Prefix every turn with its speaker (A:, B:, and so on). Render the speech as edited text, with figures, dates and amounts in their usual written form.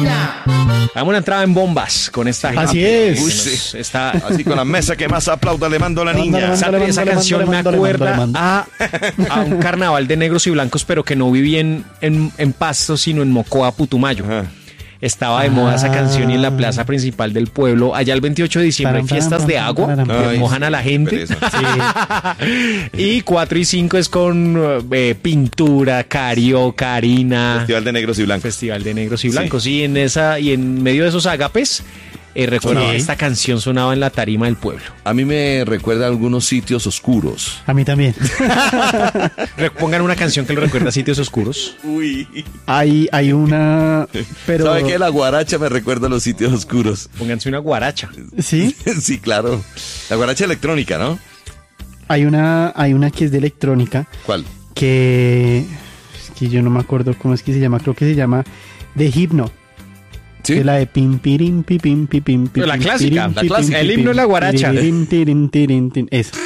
A: Latina.
B: Hagamos una entrada en bombas con esta gente.
C: Así es.
B: Uy,
D: sí.
B: está...
D: Así con la mesa que más aplauda le mando a la niña.
B: Esa canción me acuerda a un carnaval de negros y blancos, pero que no viví en Pasto, sino en Mocoa, Putumayo.
D: Ajá.
B: Estaba de moda esa canción y en la plaza principal del pueblo, allá el 28 de diciembre, hay fiestas de agua,
D: Ay,
B: mojan a la gente.
D: pereza.
B: Y 4 y 5 es con pintura, carioca, harina.
D: Festival de Negros y Blancos.
B: Festival de Negros y Blancos. Y en medio de esos agapes, recuerdo que esta canción sonaba en la tarima del pueblo.
D: A mí me recuerda a algunos sitios oscuros.
C: A mí también.
B: Pongan una canción que lo recuerda a sitios oscuros.
D: Uy.
C: Hay una... Pero...
D: ¿Sabe qué? La guaracha me recuerda a los sitios oscuros.
B: Pónganse una guaracha.
C: ¿Sí?
D: Sí, claro. La guaracha electrónica, ¿no?
C: Hay una que es de electrónica.
D: ¿Cuál?
C: Es que yo no me acuerdo cómo es que se llama. Creo que se llama The Hypno.
D: ¿Sí?
C: Es la de pim, pirim, pim, pim, pim, pim,
B: Pero la clásica,
C: pirim,
B: la clásica.
C: pim,
B: El himno de la guaracha.
C: tirim, tirim, tirim, tirim. Eso.